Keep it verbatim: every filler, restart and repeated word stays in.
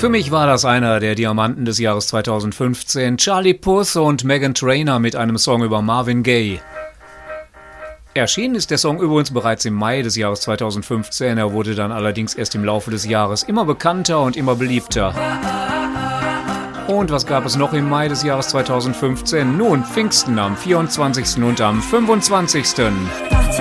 Für mich war das einer der Diamanten des Jahres zweitausendfünfzehn. Charlie Puth und Meghan Trainor mit einem Song über Marvin Gaye. Erschienen ist der Song übrigens bereits im Mai des Jahres zweitausendfünfzehn. Er wurde dann allerdings erst im Laufe des Jahres immer bekannter und immer beliebter. Und was gab es noch im Mai des Jahres zweitausendfünfzehn? Nun, Pfingsten am vierundzwanzigsten und am fünfundzwanzigsten